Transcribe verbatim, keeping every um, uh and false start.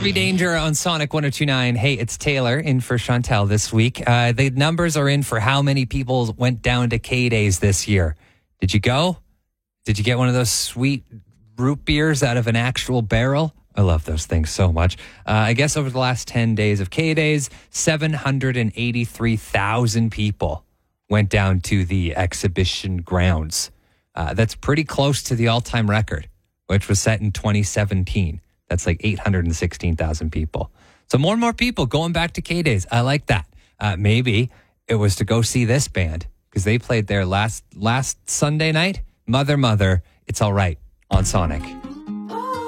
Every Danger on Sonic one oh two point nine. Hey, it's Taylor in for Chantel this week. Uh, the numbers are in for how many people went down to K-Days this year. Did you go? Did you get one of those sweet root beers out of an actual barrel? I love those things so much. Uh, I guess over the last ten days of K-Days, seven hundred eighty-three thousand people went down to the exhibition grounds. Uh, that's pretty close to the all-time record, which was set in twenty seventeen. That's like eight hundred sixteen thousand people. So more and more people going back to K-Days. I like that. Uh, maybe it was to go see this band because they played there last last Sunday night. Mother, Mother, It's All Right on Sonic.